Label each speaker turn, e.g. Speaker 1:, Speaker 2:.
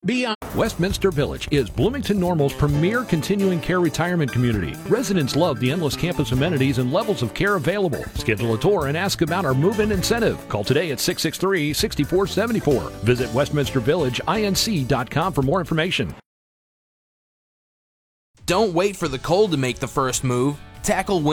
Speaker 1: Beyond Westminster Village is Bloomington Normal's premier continuing care retirement community. Residents love the endless campus amenities and levels of care available. Schedule a tour and ask about our move-in incentive. Call today at 663-6474. Visit westminstervillageinc.com for more information.
Speaker 2: Don't wait for the cold to make the first move. Tackle